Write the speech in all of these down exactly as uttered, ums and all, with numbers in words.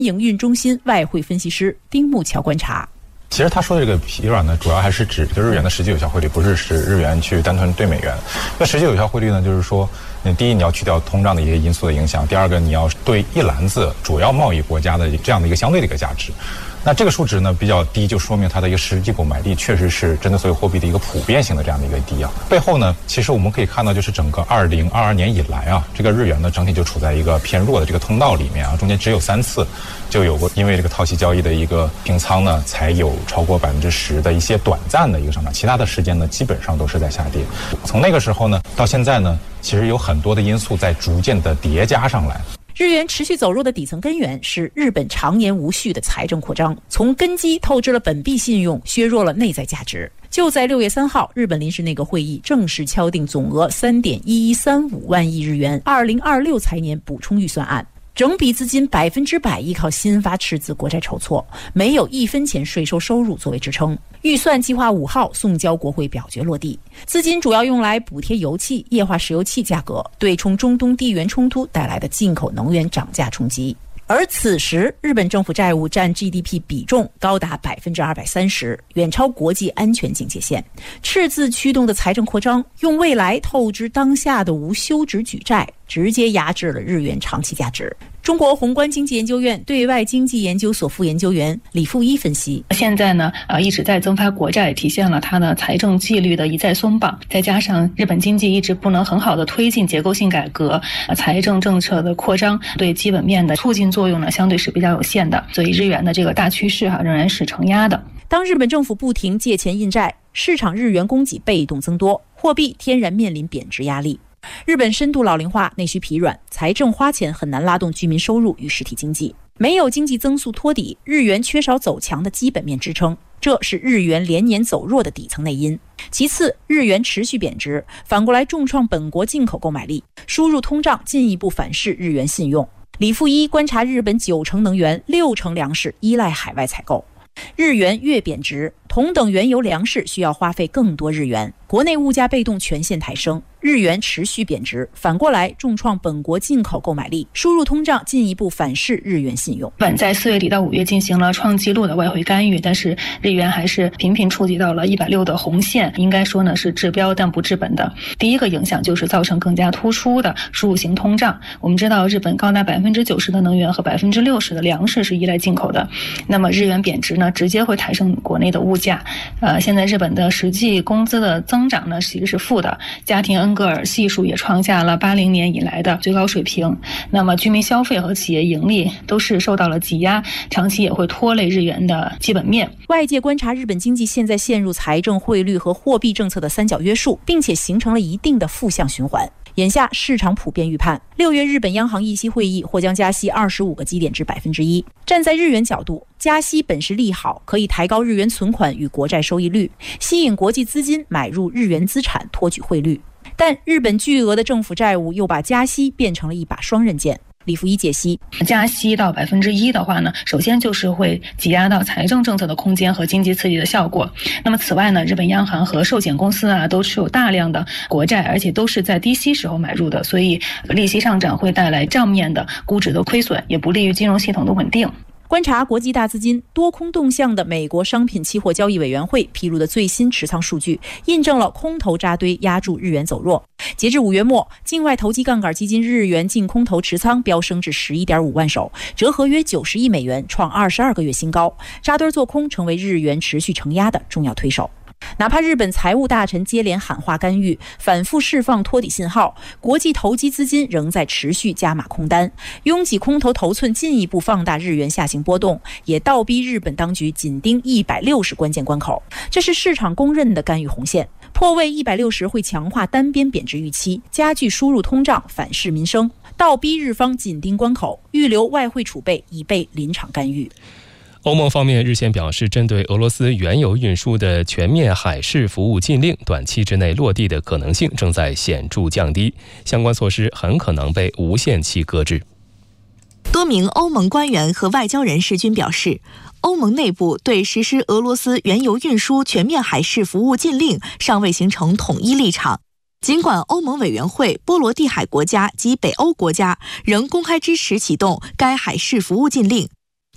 营运中心外汇分析师丁木桥观察。 其实他说的这个疲软呢，主要还是指就日元的实际有效汇率，不是使日元去单纯兑美元。那实际有效汇率呢，就是说，第一你要去掉通胀的一些因素的影响，第二个你要对一篮子主要贸易国家的这样的一个相对的一个价值。那这个数值呢比较低，就说明它的一个实际购买力确实是针对所有货币的一个普遍性的这样的一个低啊。背后呢，其实我们可以看到，就是整个二零二二年以来啊，这个日元呢整体就处在一个偏弱的这个通道里面啊，中间只有三次就有过因为这个套息交易的一个平仓呢，才有超过百分之十的一些短暂的一个上涨，其他的时间呢基本上都是在下跌。从那个时候呢到现在呢，其实有很多的因素在逐渐的叠加上来。 日元持续走弱的底层根源是日本常年无序的财政扩张，从根基透支了本币信用，削弱了内在价值。就在六月三号，日本临时内阁会议正式敲定总额三点一一三五万亿日元二零二六财年补充预算案。整笔资金百分之百依靠新发赤字国债筹措，没有一分钱税收收入作为支撑。预算计划五号送交国会表决落地，资金主要用来补贴油气、液化石油气价格，对冲中东地缘冲突带来的进口能源涨价冲击。而此时，日本政府债务占 G D P 比重高达百分之二百三十，远超国际安全警戒线。赤字驱动的财政扩张，用未来透支当下的无休止举债，直接压制了日元长期价值。中国宏观经济研究院对外经济研究所副研究员李富一分析： 现在呢，呃，一直在增发国债，体现了它的财政纪律的一再松绑，再加上日本经济一直不能很好的推进结构性改革，呃、财政政策的扩张对基本面的促进作用呢，相对是比较有限的，所以日元的这个大趋势哈、啊、仍然是承压的。 当日本政府不停借钱印债，市场日元供给被动增多，货币天然面临贬值压力。日本深度老龄化，内需疲软，财政花钱很难拉动居民收入与实体经济，没有经济增速托底，日元缺少走强的基本面支撑，这是日元连年走弱的底层内因。其次，日元持续贬值，反过来重创本国进口购买力，输入通胀进一步反噬日元信用。李富一观察日本九成能源、六成粮食依赖海外采购，日元越贬值，同等原油粮食需要花费更多日元，国内物价被动全线抬升，日元持续贬值，反过来重创本国进口购买力，输入通胀进一步反噬日元信用。 日本在四月底到五月进行了创纪录的外汇干预，但是日元还是频频触及到了一百六的红线，应该说呢是治标但不治本的。第一个影响就是造成更加突出的输入型通胀。我们知道日本高达百分之九十的能源和百分之六十的粮食是依赖进口的，那么日元贬值呢，直接会抬升国内的物价。呃，现在日本的实际工资的增长呢其实是负的，家庭恩格尔系数也创下了八零年以来的最高水平。那么居民消费和企业盈利都是受到了挤压，长期也会拖累日元的基本面。 外界观察日本经济现在陷入财政、汇率和货币政策的三角约束，并且形成了一定的负向循环。眼下市场普遍预判，六月日本央行议息会议或将加息二十五个基点至百分之一。站在日元角度，加息本是利好，可以抬高日元存款与国债收益率，吸引国际资金买入日元资产，托举汇率。但日本巨额的政府债务又把加息变成了一把双刃剑。李富一解析， 加息到百分之一的话呢，首先就是会挤压到财政政策的空间和经济刺激的效果。那么此外呢，日本央行和寿险公司啊都持有大量的国债，而且都是在低息时候买入的，所以利息上涨会带来账面的估值的亏损，也不利于金融系统的稳定。 观察国际大资金多空动向的美国商品期货交易委员会披露的最新持仓数据，印证了空头扎堆压住日元走弱。截至五月末，境外投机杠杆基金日元净空头持仓飙升至 十一点五万手，折合约九十亿美元，创二十二个月新高，扎堆做空成为日元持续承压的重要推手。哪怕日本财务大臣接连喊话干预，反复释放托底信号，国际投机资金仍在持续加码空单，拥挤空头头寸进一步放大日元下行波动，也倒逼日本当局紧盯一百六十关键关口，这是市场公认的干预红线。破位一百六十会强化单边贬值预期，加剧输入通胀，反噬民生，倒逼日方紧盯关口，预留外汇储备以备临场干预。 欧盟方面日前表示，针对俄罗斯原油运输的全面海事服务禁令短期之内落地的可能性正在显著降低，相关措施很可能被无限期搁置。 多名欧盟官员和外交人士均表示，欧盟内部对实施俄罗斯原油运输全面海事服务禁令尚未形成统一立场。尽管欧盟委员会波罗的海国家及北欧国家仍公开支持启动该海事服务禁令，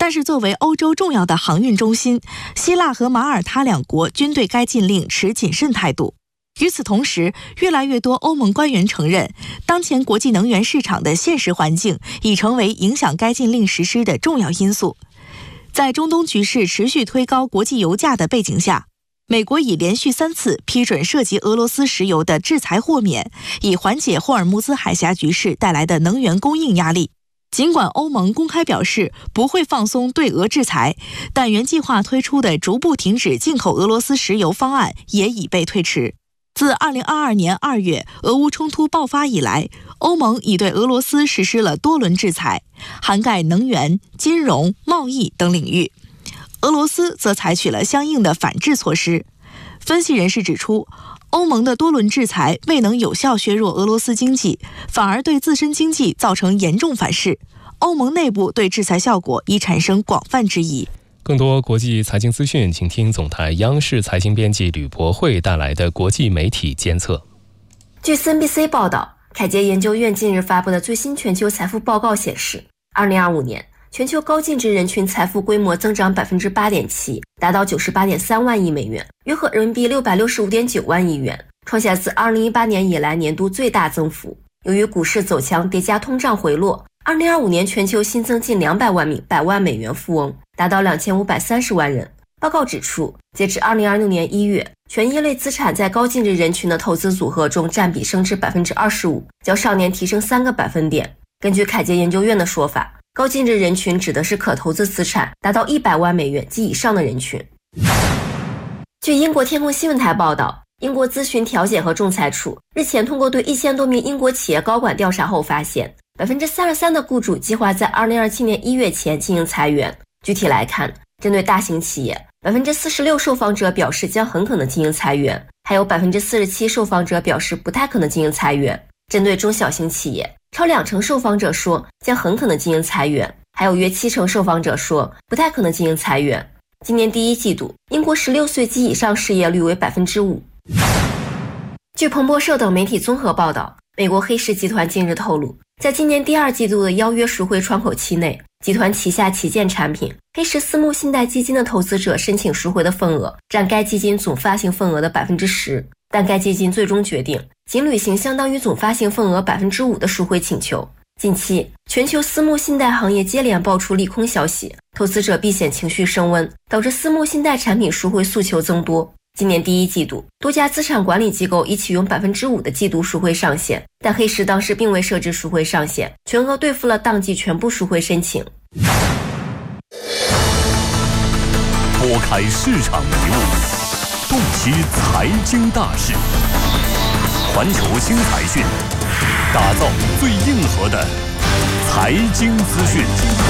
但是作为欧洲重要的航运中心，希腊和马耳他两国均对该禁令持谨慎态度。与此同时，越来越多欧盟官员承认，当前国际能源市场的现实环境已成为影响该禁令实施的重要因素。在中东局势持续推高国际油价的背景下，美国已连续三次批准涉及俄罗斯石油的制裁豁免，以缓解霍尔木兹海峡局势带来的能源供应压力。尽管欧盟公开表示不会放松对俄制裁，但原计划推出的逐步停止进口俄罗斯石油方案也已被推迟。自二零二二年二月俄乌冲突爆发以来，欧盟已对俄罗斯实施了多轮制裁，涵盖能源、金融、贸易等领域。俄罗斯则采取了相应的反制措施。分析人士指出，欧盟的多轮制裁未能有效削弱俄罗斯经济，反而对自身经济造成严重反噬。欧盟内部对制裁效果已产生广泛质疑。 更多国际财经资讯，请听总台央视财经编辑吕博慧带来的国际媒体监测。 据 C N B C 报道，凯捷研究院近日发布的最新全球财富报告显示，二零二五年全球高净值人群财富规模增长 百分之八点七， 达到 九十八点三万亿美元，约合人民币 六百六十五点九万亿元，创下自二零一八年以来年度最大增幅。由于股市走强叠加通胀回落，二零二五年全球新增近两百万名百万美元富翁，达到两千五百三十万人。报告指出，截至二零二六年一月，权益类资产在高净值人群的投资组合中占比升至 百分之二十五， 较上年提升三个百分点。根据凯捷研究院的说法，高净值人群指的是可投资资产达到一百万美元及以上的人群。据英国天空新闻台报道，英国咨询调解和仲裁处日前通过对一千多名英国企业高管调查后发现， 百分之三十三 的雇主计划在二零二七年一月前进行裁员。具体来看，针对大型企业， 百分之四十六 受访者表示将很可能进行裁员，还有 百分之四十七 受访者表示不太可能进行裁员。针对中小型企业，超两成受访者说将很可能进行裁员，还有约七成受访者说不太可能进行裁员。今年第一季度，英国十六岁及以上失业率为 百分之五。 据彭博社等媒体综合报道，美国黑石集团近日透露，在今年第二季度的邀约赎回窗口期内，集团旗下旗舰产品黑石私募信贷基金的投资者申请赎回的份额占该基金总发行份额的 百分之十， 但该基金最终决定仅履行相当于总发行份额 百分之五 的赎回请求。近期，全球私募信贷行业接连爆出利空消息，投资者避险情绪升温，导致私募信贷产品赎回诉求增多。今年第一季度，多家资产管理机构已启用 百分之五 的季度赎回上限，但黑石当时并未设置赎回上限，全额兑付了当季全部赎回申请。 拨开市场迷雾，洞悉财经大事，环球新财讯，打造最硬核的财经资讯。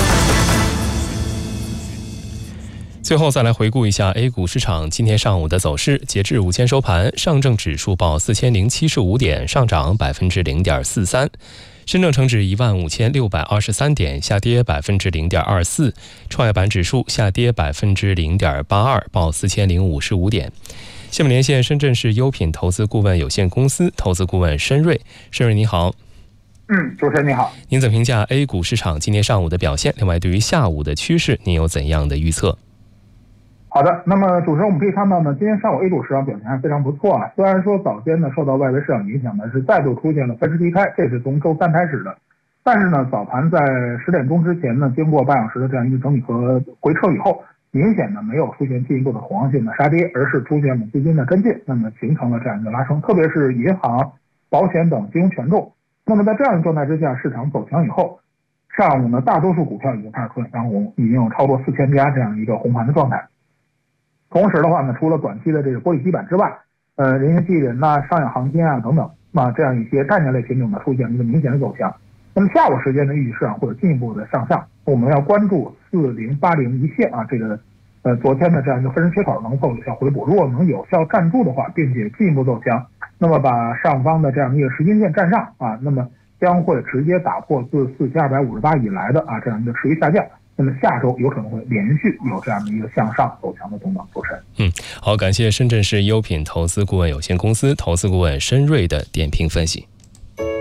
最后再来回顾一下 A 股市场今天上午的走势。截至午间收盘，上证指数报四千零七十五点，上涨 百分之零点四三；深证成指一万五千六百二十三点，下跌 百分之零点二四；创业板指数下跌 百分之零点八二，报四千零五十五点。下面连线深圳市优品投资顾问有限公司投资顾问申瑞。申瑞你好。 嗯，主持人你好。 您怎么评价 A 股市场今天上午的表现？另外，对于下午的趋势，您有怎样的预测？ 好的，那么主持人，我们可以看到呢，今天上午 A 股市场表现还非常不错啊。虽然说早间呢受到外围市场影响呢，是再度出现了分时低开，这是从周三开始的。但是呢，早盘在十点钟之前呢，经过半小时的这样一个整理和回撤以后，明显呢没有出现进一步的恐慌性的杀跌，而是出现了资金的跟进，那么形成了这样一个拉升，特别是银行、保险等金融权重。那么在这样一个状态之下，市场走强以后，上午呢大多数股票已经开始出现翻红，已经有超过四千家这样一个红盘的状态。同时的话呢，除了短期的这个玻璃基板之外，呃，人形机器人呐、商业航天啊等等，啊这样一些概念类品种呢出现了一个明显的走强。那么下午时间呢，预计市场会有进一步的上涨，我们要关注四零八零一线啊，这个呃昨天的这样一个分时缺口能否有效回补，如果能有效站住的话，并且进一步走强，那么把上方的这样一个十均线站上啊，那么将会直接打破自四千二百五十八以来的啊这样一个持续下降。那么下周有可能会连续有这样的一个向上走强的动荡。主持人， 嗯，好，感谢深圳市优品投资顾问有限公司投资顾问申瑞的点评分析。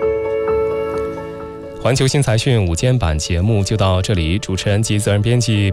环球新财讯午间版节目就到这里，主持人及责任编辑